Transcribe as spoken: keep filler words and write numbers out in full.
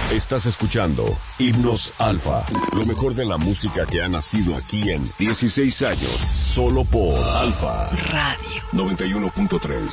Estás escuchando Himnos Alfa, lo mejor de la música que ha nacido aquí en dieciséis años, solo por Alfa Radio noventa y uno punto tres.